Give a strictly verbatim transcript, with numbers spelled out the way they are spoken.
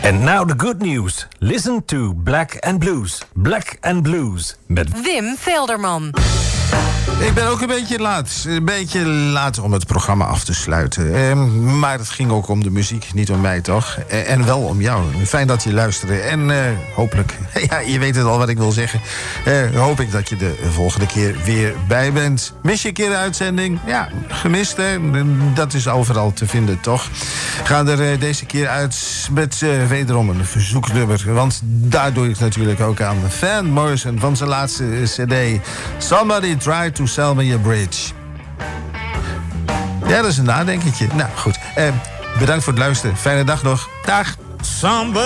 And now the good news. Listen to Black and Blues. Black and Blues met Wim Velderman. Ik ben ook een beetje laat. Een beetje laat om het programma af te sluiten. Eh, maar het ging ook om de muziek, niet om mij toch? Eh, en wel om jou. Fijn dat je luisterde. En eh, hopelijk, ja, je weet het al wat ik wil zeggen. Eh, hoop ik dat je de volgende keer weer bij bent. Mis je een keer de uitzending? Ja, gemist hè? Dat is overal te vinden toch? Ga er eh, deze keer uit met eh, wederom een verzoeknummer. Want daar doe ik natuurlijk ook aan. Van Morrison van zijn laatste cd. Somebody Tried to Sell Me a Bridge. Ja, dat is een nadenkentje. Nou, goed. Eh, bedankt voor het luisteren. Fijne dag nog. Dag. Somebody